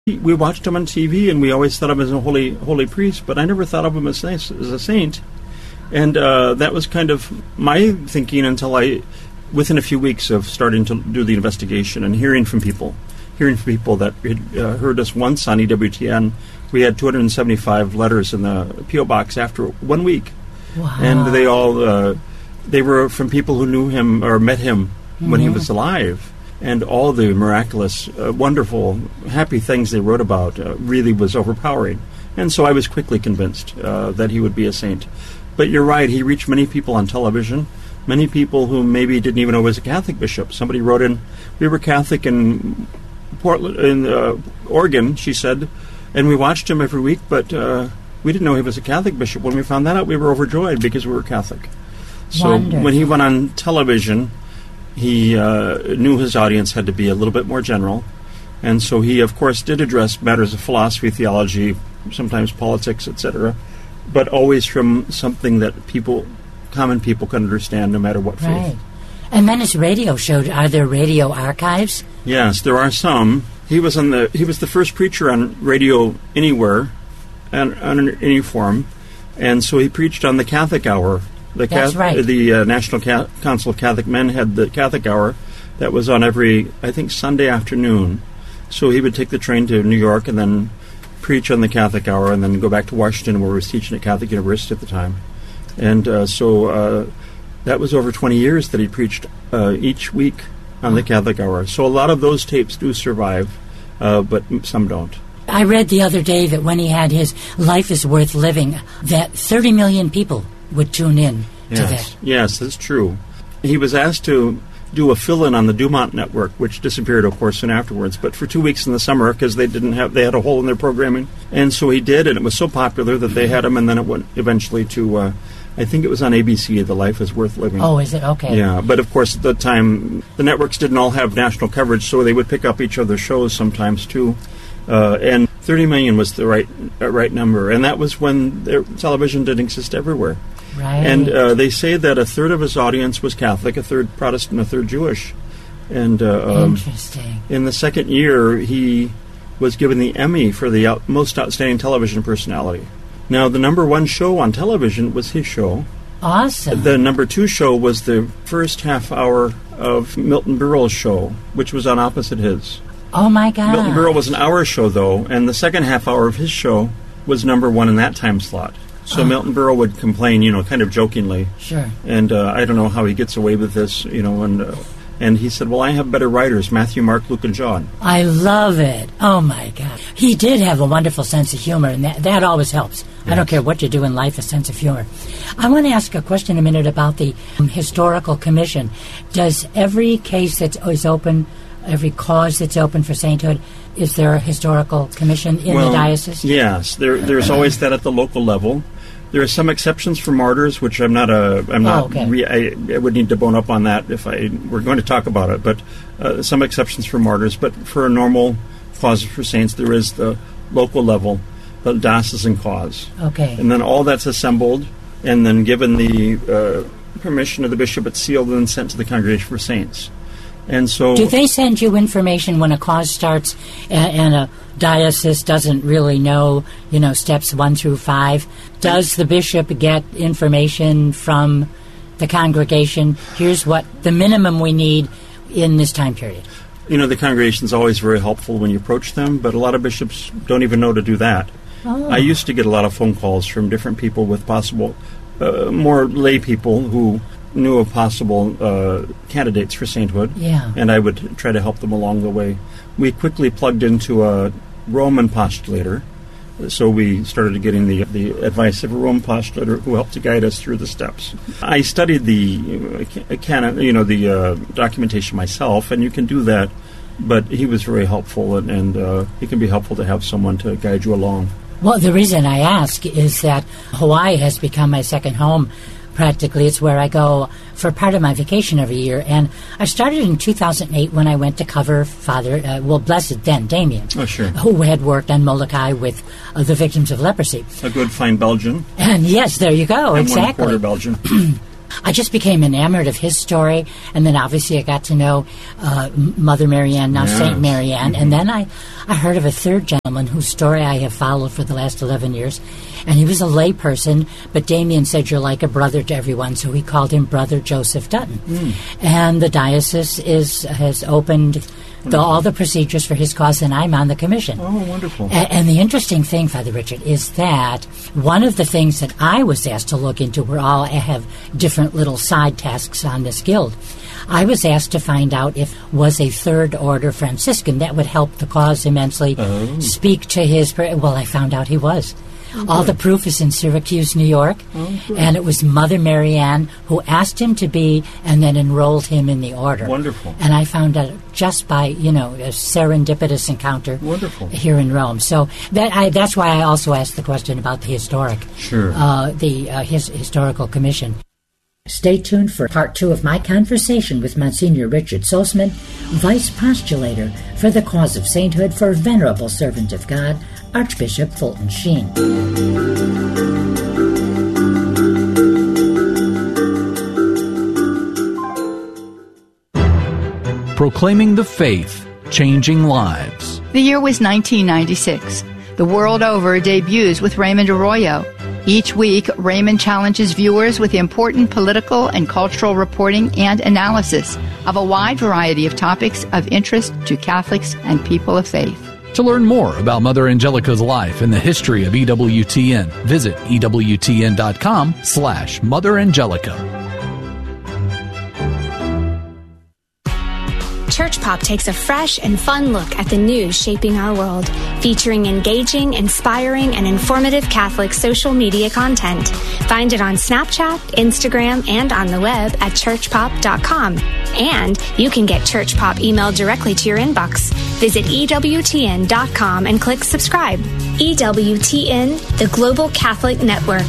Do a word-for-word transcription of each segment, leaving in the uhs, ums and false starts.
We watched him on T V, and we always thought of him as a holy holy priest, but I never thought of him as, as a saint. And uh, that was kind of my thinking until I, within a few weeks of starting to do the investigation and hearing from people, hearing from people that had uh, heard us once on E W T N, we had two hundred seventy-five letters in the P O box after one week. Wow. And they all, uh, they were from people who knew him or met him mm-hmm. when he was alive. And all the miraculous, uh, wonderful, happy things they wrote about uh, really was overpowering. And so I was quickly convinced uh, that he would be a saint. But you're right, he reached many people on television, many people who maybe didn't even know he was a Catholic bishop. Somebody wrote in, we were Catholic in Portland, in uh, Oregon, she said, and we watched him every week, but uh, we didn't know he was a Catholic bishop. When we found that out, we were overjoyed because we were Catholic. So Wonderful. When he went on television, he uh, knew his audience had to be a little bit more general, and so he, of course, did address matters of philosophy, theology, sometimes politics, et cetera, but always from something that people, common people, can understand no matter what faith. Right. And then his radio show, are there radio archives? Yes, there are some. He was on the he was the first preacher on radio anywhere, and on any form, and so he preached on the Catholic Hour. The That's Cath- right. The uh, National Ca- Council of Catholic Men had the Catholic Hour that was on every, I think, Sunday afternoon. So he would take the train to New York and then preach on the Catholic Hour and then go back to Washington, where he was teaching at Catholic University at the time. And uh, so uh, that was over twenty years that he preached uh, each week on the Catholic Hour. So a lot of those tapes do survive, uh, but some don't. I read the other day that when he had his Life is Worth Living, that thirty million people would tune in yes. to that. Yes, that's true. He was asked to do a fill-in on the Dumont Network, which disappeared, of course, soon afterwards, but for two weeks in the summer because they didn't have they had a hole in their programming, and so he did, and it was so popular that they had him, and then it went eventually to, uh, I think it was on A B C, The Life is Worth Living. Oh, is it? Okay. Yeah, but of course at the time the networks didn't all have national coverage, so they would pick up each other's shows sometimes too, uh, and thirty million was the right uh, right number, and that was when their television didn't exist everywhere. Right. And uh, they say that a third of his audience was Catholic, a third Protestant, a third Jewish. And uh, um, Interesting. in the second year, he was given the Emmy for the out- most outstanding television personality. Now, the number one show on television was his show. Awesome. The number two show was the first half hour of Milton Berle's show, which was on opposite his. Oh, my God. Milton Berle was an hour show, though, and the second half hour of his show was number one in that time slot. So oh. Milton Berle would complain, you know, kind of jokingly. Sure. And uh, I don't know how he gets away with this, you know, and uh, and he said, well, I have better writers, Matthew, Mark, Luke, and John. I love it. Oh, my God. He did have a wonderful sense of humor, and that, that always helps. Yes. I don't care what you do in life, a sense of humor. I want to ask a question a minute about the um, Historical Commission. Does every case that is open, every cause that's open for sainthood, is there a historical commission in well, the diocese? Yes, there, there's always that at the local level. There are some exceptions for martyrs, which I'm not a. I'm not. Oh, okay. re, I, I would need to bone up on that if I were going to talk about it. But uh, some exceptions for martyrs. But for a normal cause for saints, there is the local level, the diocesan cause. Okay. And then all that's assembled, and then given the uh, permission of the bishop, it's sealed and then sent to the Congregation for Saints. And so, do they send you information when a cause starts and, and a diocese doesn't really know, you know, steps one through five? Does the bishop get information from the congregation? Here's what the minimum we need in this time period. You know, the congregation's always very helpful when you approach them, but a lot of bishops don't even know to do that. Oh. I used to get a lot of phone calls from different people with possible, uh, more lay people who knew of possible uh, candidates for sainthood, yeah. and I would try to help them along the way. We quickly plugged into a Roman postulator, so we started getting the the advice of a Roman postulator who helped to guide us through the steps. I studied the uh, canon, you know, the uh, documentation myself, and you can do that, but he was very helpful, and, and uh, it can be helpful to have someone to guide you along. Well, the reason I ask is that Hawaii has become my second home. Practically, it's where I go for part of my vacation every year. And I started in two thousand eight when I went to cover Father, uh, well, blessed then, Damien, oh, sure. who had worked on Molokai with uh, the victims of leprosy. A good, fine Belgian. And yes, there you go, and exactly. one quarter Belgian. I just became enamored of his story, and then obviously I got to know uh, Mother Marianne, now yes. Saint Marianne, Mm-hmm. and then I, I heard of a third gentleman whose story I have followed for the last eleven years, and he was a lay person, but Damien said, you're like a brother to everyone, so he called him Brother Joseph Dutton. Mm. And the diocese is has opened the, all the procedures for his cause, and I'm on the commission. Oh, wonderful. A- and the interesting thing, Father Richard, is that one of the things that I was asked to look into, we all have different little side tasks on this guild. I was asked to find out if was a third order Franciscan. That would help the cause immensely. Oh. Speak to his... Well, I found out he was. Oh, all the proof is in Syracuse, New York, oh, and it was Mother Marianne who asked him to be and then enrolled him in the order. Wonderful. And I found out just by, you know, a serendipitous encounter Wonderful. here in Rome. So that I, that's why I also asked the question about the historic, sure. uh, the uh, his historical commission. Stay tuned for part two of my conversation with Monsignor Richard Soseman, Vice Postulator for the Cause of Sainthood for Venerable Servant of God, Archbishop Fulton Sheen. Proclaiming the faith, changing lives. The year was nineteen ninety-six. The world over debuts with Raymond Arroyo. Each week, Raymond challenges viewers with important political and cultural reporting and analysis of a wide variety of topics of interest to Catholics and people of faith. To learn more about Mother Angelica's life and the history of E W T N, visit ewtn.com slash Mother Angelica. Church Pop takes a fresh and fun look at the news shaping our world, featuring engaging, inspiring, and informative Catholic social media content. Find it on Snapchat, Instagram, and on the web at church pop dot com. And you can get Church Pop emailed directly to your inbox. Visit E W T N dot com and click subscribe. E W T N, the Global Catholic Network.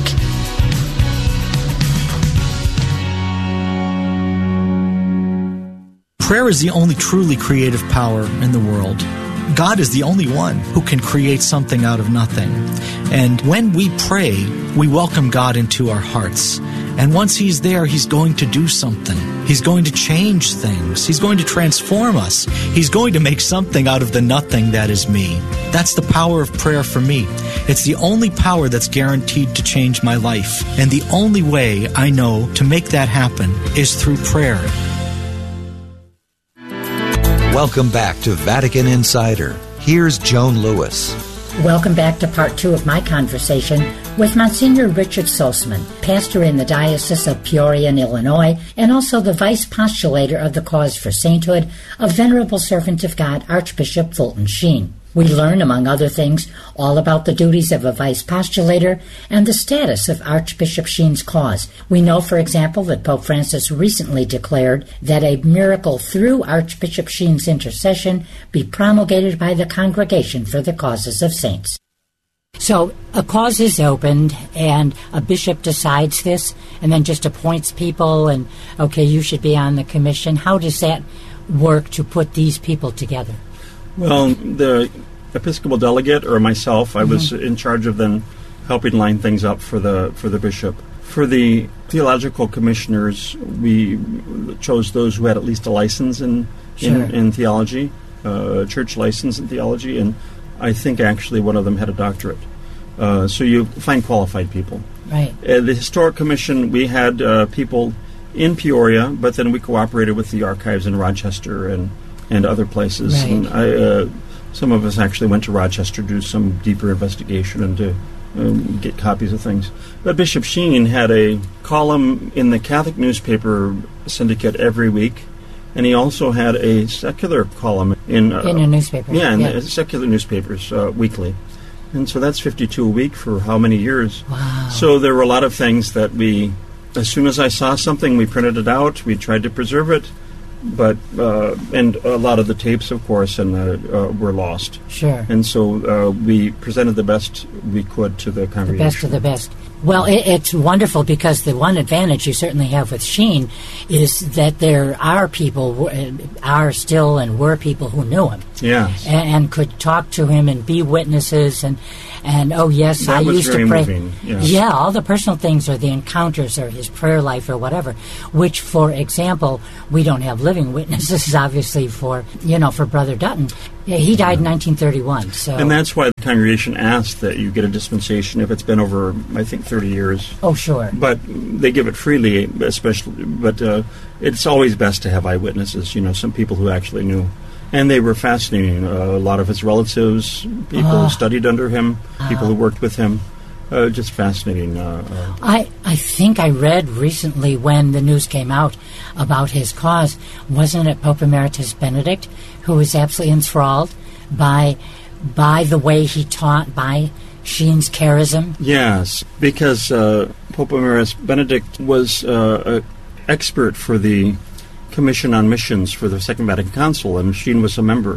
Prayer is the only truly creative power in the world. God is the only one who can create something out of nothing. And when we pray, we welcome God into our hearts. And once He's there, He's going to do something. He's going to change things. He's going to transform us. He's going to make something out of the nothing that is me. That's the power of prayer for me. It's the only power that's guaranteed to change my life. And the only way I know to make that happen is through prayer. Welcome back to Vatican Insider. Here's Joan Lewis. Welcome back to part two of my conversation with Monsignor Richard Soseman, pastor in the Diocese of Peoria in Illinois, and also the Vice Postulator of the Cause for Sainthood of Venerable Servant of God, Archbishop Fulton Sheen. We learn, among other things, all about the duties of a vice postulator and the status of Archbishop Sheen's cause. We know, for example, that Pope Francis recently declared that a miracle through Archbishop Sheen's intercession be promulgated by the Congregation for the Causes of Saints. So a cause is opened, and a bishop decides this, and then just appoints people, and, okay, you should be on the commission. How does that work to put these people together? Well, the Episcopal delegate, or myself, I was mm-hmm. in charge of then helping line things up for the for the bishop. For the theological commissioners, we chose those who had at least a license in sure. in, in theology, uh, church license in theology, and I think actually one of them had a doctorate. Uh, so you find qualified people. Right. Uh, the Historic Commission, we had uh, people in Peoria, but then we cooperated with the archives in Rochester and and other places. Right. And I, uh, some of us actually went to Rochester to do some deeper investigation and to um, get copies of things. But Bishop Sheen had a column in the Catholic newspaper syndicate every week, and he also had a secular column in, uh, in a newspaper. Yeah, in yeah. the secular newspapers uh, weekly. And so that's fifty-two a week for how many years? Wow. So there were a lot of things that we, as soon as I saw something, we printed it out, we tried to preserve it. But uh, and a lot of the tapes, of course, and uh, uh, were lost. Sure. And so uh, we presented the best we could to the congregation. The best of the best. Well, it, it's wonderful because the one advantage you certainly have with Sheen is that there are people, are still and were people who knew him. Yes. and, and could talk to him and be witnesses and and oh yes, That I was used very to pray. moving, yes. Yeah, all the personal things or the encounters or his prayer life or whatever. Which, for example, we don't have living witnesses, obviously, for you know for Brother Dutton. Yeah, he died in nineteen thirty-one. So And that's why the congregation asked that you get a dispensation if it's been over, I think, thirty years. oh sure. But they give it freely, especially. But uh, it's always best to have eyewitnesses. You know, some people who actually knew, and they were fascinating. Uh, a lot of his relatives, people Ah. who studied under him, people who worked with him, uh, just fascinating. Uh, uh, I, I think I read recently when the news came out about his cause, wasn't it Pope Emeritus Benedict, who was absolutely enthralled by by the way he taught, by Sheen's charism? yes, because uh, Pope Emeritus Benedict was uh, an expert for the Commission on Missions for the Second Vatican Council, and Sheen was a member.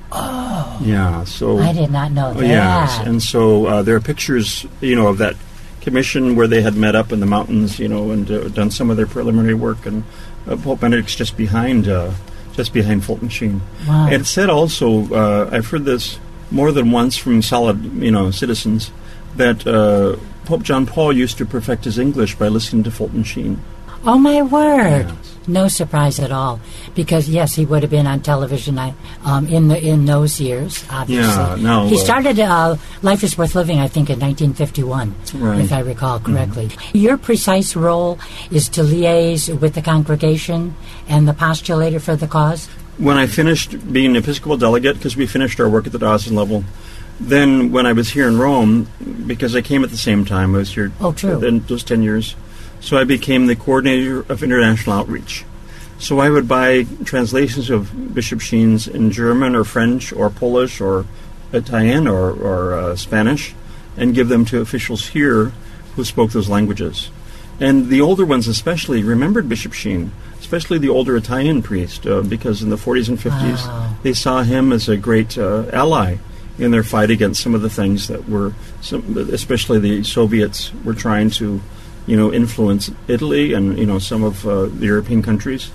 Oh, Yeah, so I did not know Oh, that. yes, and so uh, there are pictures, you know, of that commission where they had met up in the mountains, you know, and uh, done some of their preliminary work, and uh, Pope Benedict's just behind, uh, just behind Fulton Sheen. Wow. And it said also, uh, I've heard this more than once from solid, you know, citizens, that uh, Pope John Paul used to perfect his English by listening to Fulton Sheen. Oh, my word. Yes. No surprise at all. Because, yes, he would have been on television I, um, in the in those years, obviously. Yeah, no, he uh, started uh, Life is Worth Living, I think, in nineteen fifty-one, Right. if I recall correctly. Your precise role is to liaise with the congregation and the postulator for the cause? When I finished being an Episcopal delegate, because we finished our work at the diocesan level, then when I was here in Rome, because I came at the same time, I was here Oh, true. in those ten years, so I became the coordinator of international outreach. So I would buy translations of Bishop Sheen's in German or French or Polish or Italian or, or uh, Spanish and give them to officials here who spoke those languages. And the older ones especially remembered Bishop Sheen, especially the older Italian priest, uh, because in the forties and fifties Wow. they saw him as a great uh, ally in their fight against some of the things that were, some, especially the Soviets were trying to, you know, influence Italy and, you know, some of uh, the European countries.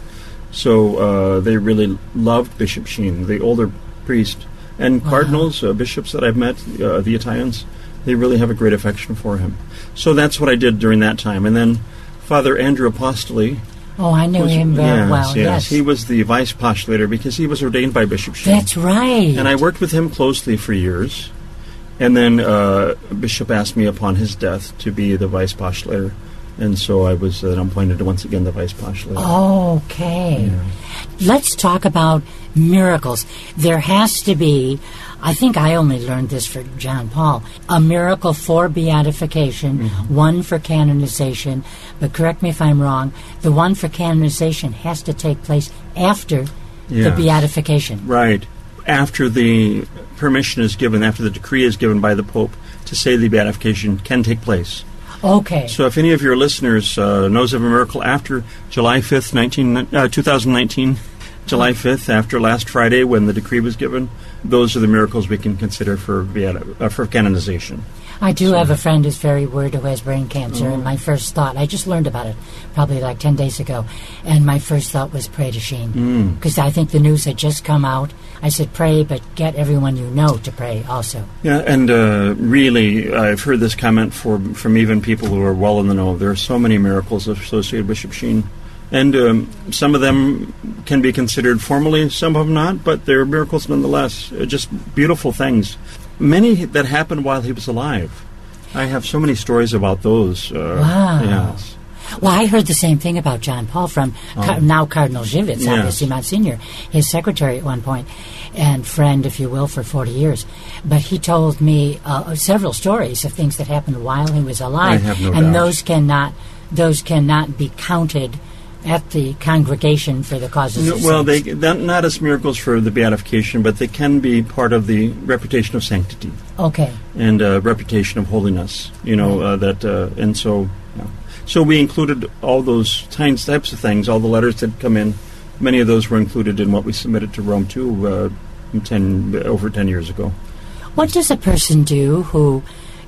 So uh, they really loved Bishop Sheen, the older priest. And cardinals, uh, bishops that I've met, uh, the Italians, they really have a great affection for him. So that's what I did during that time. And then Father Andrew Apostoli. Oh, I knew was- him very yes, well, yes. He was the vice postulator because he was ordained by Bishop Sheen. That's right. And I worked with him closely for years. And then uh, Bishop asked me upon his death to be the vice postulator. And so I was uh, appointed once again the vice postulator. Okay. Yeah. Let's talk about miracles. There has to be, I think I only learned this for John Paul, a miracle for beatification, Mm-hmm. one for canonization, but correct me if I'm wrong, the one for canonization has to take place after the Yes. beatification. Right. After the permission is given, after the decree is given by the Pope to say the beatification can take place. Okay. So if any of your listeners uh, knows of a miracle after July fifth, nineteen, uh, twenty nineteen, July fifth, after last Friday when the decree was given, those are the miracles we can consider for beati- uh, for canonization. I do have a friend who's very worried who has brain cancer, Oh. and my first thought, I just learned about it probably like ten days ago, and my first thought was pray to Sheen. Because I think the news had just come out. I said pray, but get everyone you know to pray also. Yeah, and uh, really, I've heard this comment for, from even people who are well in the know. There are so many miracles associated with Bishop Sheen. And um, some of them can be considered formally, some of them not, but they're miracles nonetheless. Uh, just beautiful things. Many that happened while he was alive. I have so many stories about those. Uh, Wow. Yes. Well, I heard the same thing about John Paul from Car- now Cardinal Živec, Yes. obviously Monsignor, his secretary at one point, and friend, if you will, for forty years. But he told me uh, several stories of things that happened while he was alive, I have no and doubt. those cannot those cannot be counted at the congregation for the causes No, of well, they saints. not, not as miracles for the beatification, but they can be part of the reputation of sanctity Okay. and uh, reputation of holiness. You know uh, that, uh, and so yeah. so we included all those kinds types of things. All the letters that come in, many of those were included in what we submitted to Rome too, uh, ten over ten years ago. What does a person do who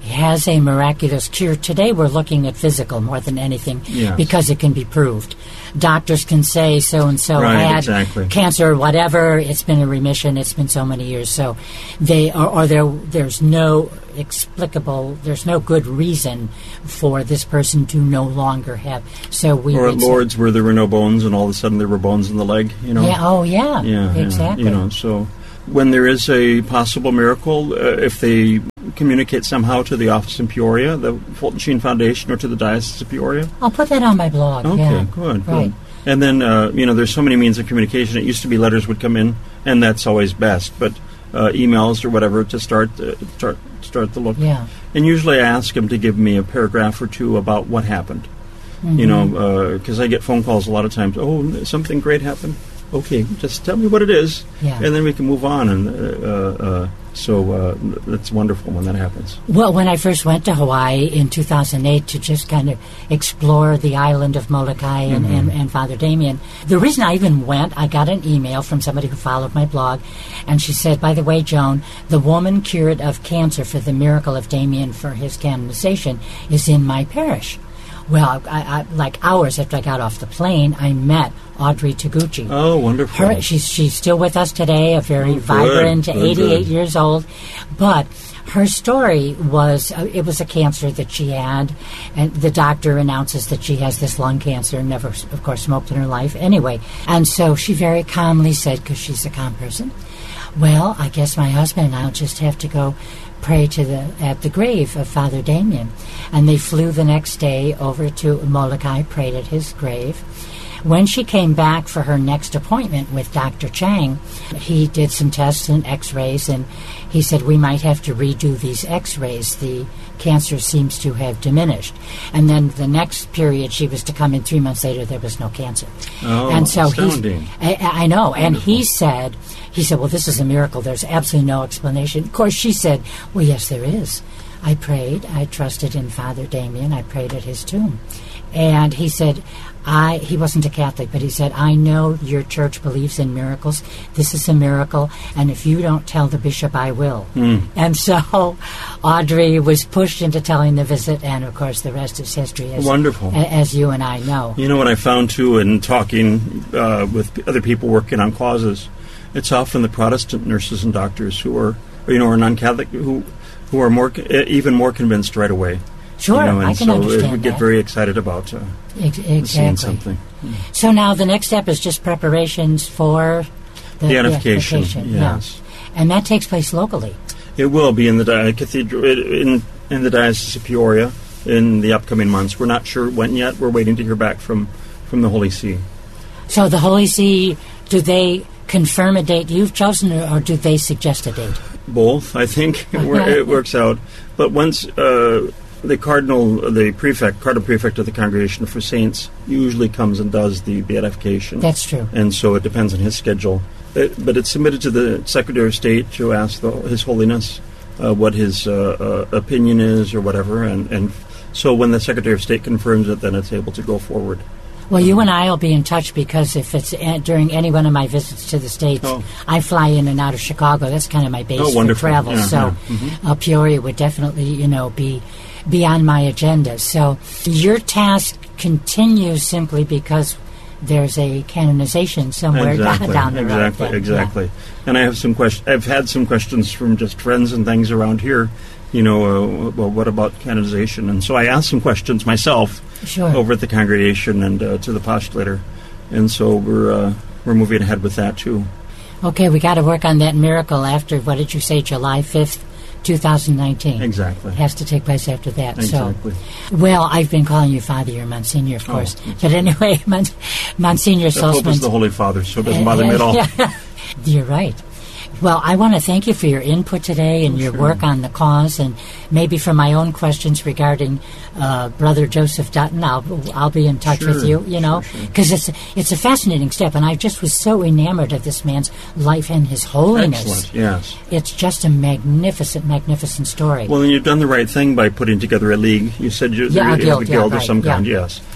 has a miraculous cure. Today we're looking at physical more than anything Yes. because it can be proved. Doctors can say so-and-so Right, had exactly. cancer or whatever, it's been in remission, it's been so many years. So they or, or there there's no explicable, there's no good reason for this person to no longer have. So we Or at would say- Lourdes where there were no bones and all of a sudden there were bones in the leg, you know. Yeah, oh yeah, Yeah, exactly. yeah, you know, so when there is a possible miracle, uh, if they communicate somehow to the office in Peoria, the Fulton Sheen Foundation, or to the Diocese of Peoria. I'll put that on my blog. Okay, yeah. good, Right. good. And then, uh, you know, there's so many means of communication. It used to be letters would come in, and that's always best, but uh, emails or whatever to start, uh, start, start the look. Yeah. And usually I ask them to give me a paragraph or two about what happened. Mm-hmm. You know, because I get phone calls a lot of times. Oh, something great happened. Okay, just tell me what it is, Yeah. and then we can move on. And uh, uh, so uh, it's wonderful when that happens. Well, when I first went to Hawaii in two thousand eight to just kind of explore the island of Molokai and, Mm-hmm. and, and Father Damien, the reason I even went, I got an email from somebody who followed my blog, and she said, by the way, Joan, the woman cured of cancer for the miracle of Damien for his canonization is in my parish. Well, I, I, like hours after I got off the plane, I met Audrey Taguchi. Oh, wonderful. Her, she's she's still with us today, a very Oh, good. vibrant, Good, eighty-eight good. years old. But her story was, uh, it was a cancer that she had, and the doctor announces that she has this lung cancer, never, of course, smoked in her life anyway. And so she very calmly said, because she's a calm person, well, I guess my husband and I'll just have to go pray to the at the grave of Father Damien. And they flew the next day over to Molokai, prayed at his grave. When she came back for her next appointment with Doctor Chang, he did some tests and x-rays, and he said, we might have to redo these x-rays. The cancer seems to have diminished. And then the next period she was to come in three months later, there was no cancer. Oh, and so he's, astounding. I, I know. And Wonderful. he said, he said, well, this is a miracle. There's absolutely no explanation. Of course, she said, well, yes, there is. I prayed. I trusted in Father Damien. I prayed at his tomb. And he said, I, he wasn't a Catholic, but he said, I know your church believes in miracles. This is a miracle, and if you don't tell the bishop, I will. Mm. And so Audrey was pushed into telling the visit, and of course the rest is history, as, Wonderful. a- as you and I know. You know what I found, too, in talking uh, with p- other people working on causes, it's often the Protestant nurses and doctors who are, or, you know, are non-Catholic, who, who are more, co- even more convinced right away. Sure, you know, and I can so uh, understand we get that. very excited about uh, Ex- seeing exactly. something. So now the next step is just preparations for the Beatification, beatification, yeah. yes. And that takes place locally. It will be in the di- cathedral in in the Diocese of Peoria in the upcoming months. We're not sure when yet. We're waiting to hear back from, from the Holy See. So the Holy See, do they confirm a date you've chosen, or, or do they suggest a date? Both, I think, where it works out. But once uh, the cardinal, the prefect, cardinal prefect of the Congregation for Saints, usually comes and does the beatification. That's true. And so it depends on his schedule. It, but it's submitted to the Secretary of State to ask the, His Holiness uh, what his uh, uh, opinion is or whatever. And, and so when the Secretary of State confirms it, then it's able to go forward. Well, you and I will be in touch, because if it's a- during any one of my visits to the States, Oh. I fly in and out of Chicago. That's kind of my base Oh, for wonderful. travel. Yeah, so yeah. Mhm. uh, Peoria would definitely, you know, be be on my agenda. So your task continues simply because there's a canonization somewhere Exactly, down the road. exactly, then. exactly. And I have some questions. I've had some questions from just friends and things around here. You know, uh, well, what about canonization? And so I asked some questions myself Sure. over at the congregation and uh, to the postulator, and so we're uh, we're moving ahead with that too. Yeah. Okay, we got to work on that miracle after, what did you say, July fifth, twenty nineteen? Exactly. It has to take place after that. Exactly. So, well, I've been calling you Father, you're Monsignor, of Oh, course. that's But anyway, Mon- Monsignor The Pope is Salzman. the Holy Father, so it doesn't bother me at all. You're right. Well, I want to thank you for your input today and your sure. work on the cause, and maybe for my own questions regarding uh, Brother Joseph Dutton, I'll I'll be in touch Sure, with you. You know, sure, sure. because it's it's a fascinating step, and I just was so enamored of this man's life and his holiness. Excellent. Yes. It's just a magnificent, magnificent story. Well, and you've done the right thing by putting together a league. You said you, Yeah, you a have guild, a yeah, guild of right, some yeah. kind, yes.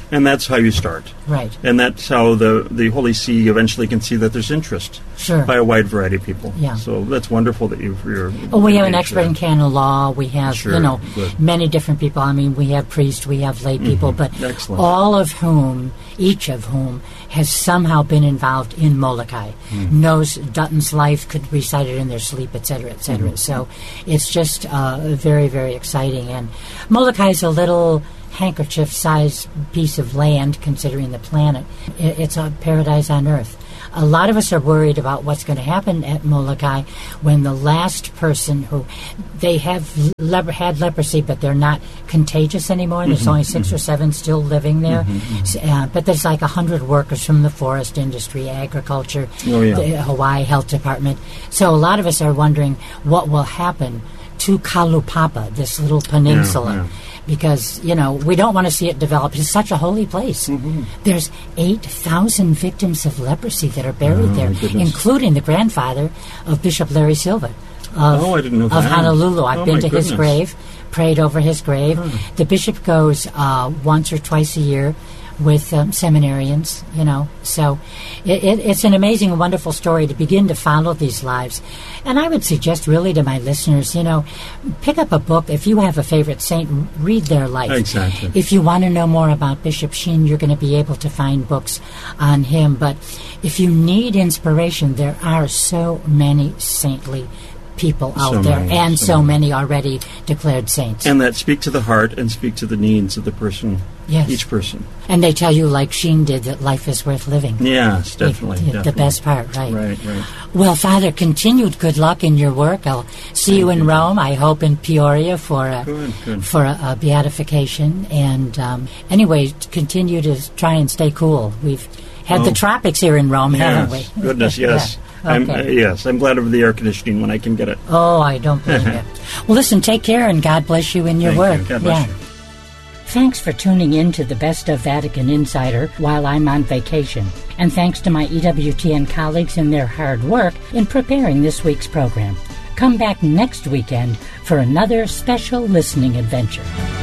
And that's how you start. Right. And that's how the, the Holy See eventually can see that there's interest sure. by a wide variety of people. Yeah. So that's wonderful that you've, you're... Well, we have an expert in canon law. We have, sure. you know, Good. many different people. I mean, we have priests, we have lay people, Mm-hmm. but Excellent. all of whom, each of whom, has somehow been involved in Molokai, mm-hmm. knows Dutton's life, could recite it in their sleep, et cetera, et cetera. Mm-hmm. So it's just uh, very, very exciting. And Molokai is a little handkerchief-sized piece of land, considering the planet. It's a paradise on Earth. A lot of us are worried about what's going to happen at Molokai when the last person who... They have le- had leprosy, but they're not contagious anymore. There's mm-hmm, only six mm-hmm. or seven still living there. Mm-hmm, uh, but there's like one hundred workers from the forest industry, agriculture, oh, yeah. the Hawaii Health Department. So a lot of us are wondering what will happen to Kalupapa, this little peninsula. Yeah, yeah. Because, you know, we don't want to see it develop. It's such a holy place. Mm-hmm. There's eight thousand victims of leprosy that are buried oh, there, including the grandfather of Bishop Larry Silva of, oh, I didn't know of that. Honolulu. I've oh, been to goodness. his grave, prayed over his grave. Oh. The bishop goes uh, once or twice a year with um, seminarians, you know. So it, it, it's an amazing and wonderful story to begin to follow these lives. And I would suggest really to my listeners, you know, pick up a book. If you have a favorite saint, read their life. Exactly. If you want to know more about Bishop Sheen, you're going to be able to find books on him. But if you need inspiration, there are so many saintly people out so there, many, and so, so many. many already declared saints. And that speak to the heart and speak to the needs of the person, yes. each person. And they tell you, like Sheen did, that life is worth living. Yes, definitely. It, it, definitely. The best part, right? Right, right. Well, Father, continued good luck in your work. I'll see Thank you in you. Rome. I hope in Peoria for a, good, good. for a, a beatification. And um, anyway, continue to try and stay cool. We've had oh. the tropics here in Rome, yes. haven't we? Goodness, yes. Yeah. I'm, Okay. uh, yes, I'm glad of the air conditioning when I can get it. Oh, I don't blame you. Well, listen, take care, and God bless you in your Thank work. you. God bless yeah. you. Thanks for tuning in to the Best of Vatican Insider while I'm on vacation. And thanks to my E W T N colleagues and their hard work in preparing this week's program. Come back next weekend for another special listening adventure.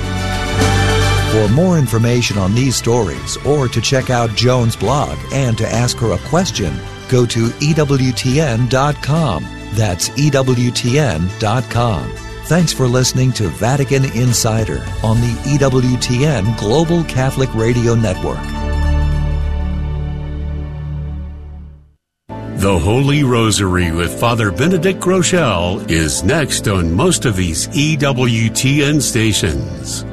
For more information on these stories or to check out Joan's blog and to ask her a question, go to E W T N dot com. That's E W T N dot com. Thanks for listening to Vatican Insider on the E W T N Global Catholic Radio Network. The Holy Rosary with Father Benedict Groeschel is next on most of these E W T N stations.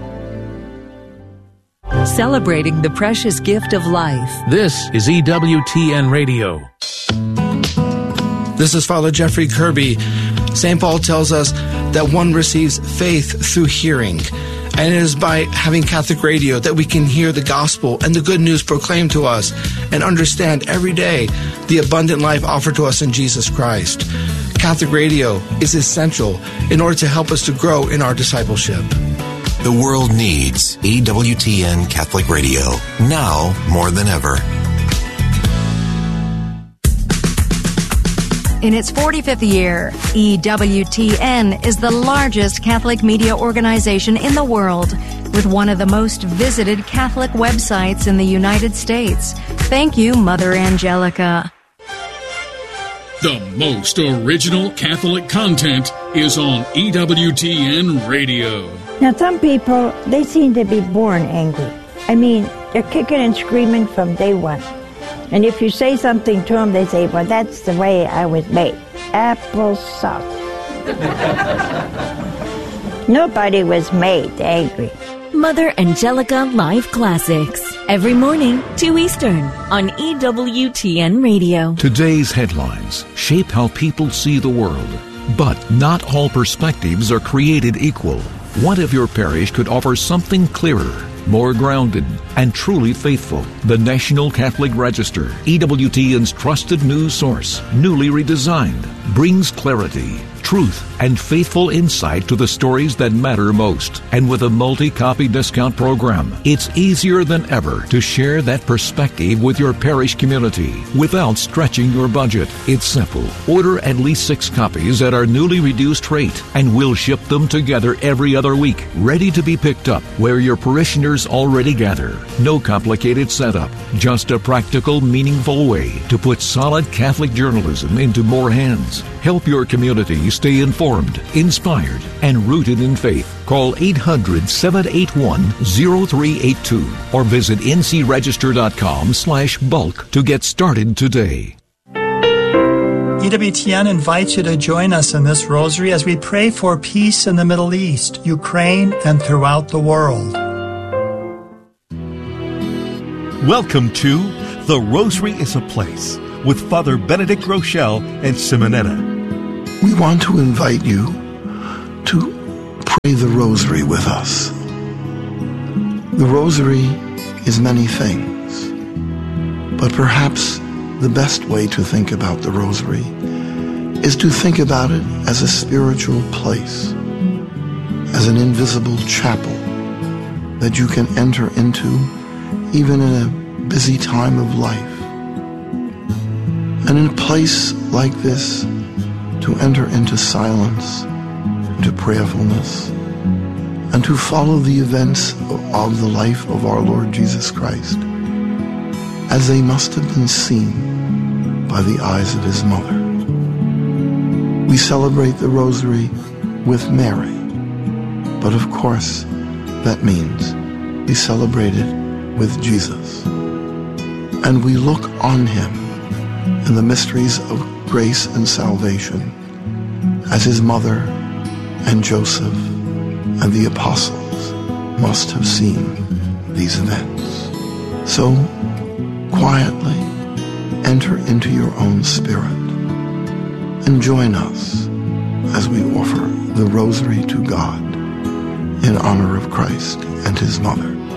Celebrating the precious gift of life. This is E W T N Radio. This is Father Jeffrey Kirby. Saint Paul tells us that one receives faith through hearing. And it is by having Catholic radio that we can hear the gospel and the good news proclaimed to us and understand every day the abundant life offered to us in Jesus Christ. Catholic radio is essential in order to help us to grow in our discipleship. The world needs E W T N Catholic Radio, now more than ever. In its forty-fifth year, E W T N is the largest Catholic media organization in the world, with one of the most visited Catholic websites in the United States. Thank you, Mother Angelica. The most original Catholic content is on E W T N Radio. Now, some people, they seem to be born angry. I mean, they're kicking and screaming from day one. And if you say something to them, they say, well, that's the way I was made. Applesauce. Nobody was made angry. Mother Angelica Live Classics. Every morning, two Eastern, on E W T N Radio. Today's headlines shape how people see the world. But not all perspectives are created equal. What if your parish could offer something clearer, more grounded, and truly faithful? The National Catholic Register, E W T N's trusted news source, newly redesigned, brings clarity, truth, and faithful insight to the stories that matter most. And with a multi-copy discount program, it's easier than ever to share that perspective with your parish community without stretching your budget. It's simple. Order at least six copies at our newly reduced rate, and we'll ship them together every other week, ready to be picked up where your parishioners already gather. No complicated setup, just a practical, meaningful way to put solid Catholic journalism into more hands. Help your community stay informed, inspired, and rooted in faith. Call eight hundred, seven eight one, zero three eight two or visit n c register dot com slash bulk to get started today. E W T N invites you to join us in this rosary as we pray for peace in the Middle East, Ukraine, and throughout the world. Welcome to The Rosary is a Place with Father Benedict Groeschel and Simonetta. We want to invite you to pray the Rosary with us. The Rosary is many things, but perhaps the best way to think about the Rosary is to think about it as a spiritual place, as an invisible chapel that you can enter into even in a busy time of life. And in a place like this, to enter into silence, into prayerfulness, and to follow the events of the life of our Lord Jesus Christ as they must have been seen by the eyes of his mother. We celebrate the Rosary with Mary, but of course that means we celebrate it with Jesus. And we look on him in the mysteries of grace and salvation as his mother and Joseph and the apostles must have seen these events. So, quietly enter into your own spirit and join us as we offer the Rosary to God in honor of Christ and his mother.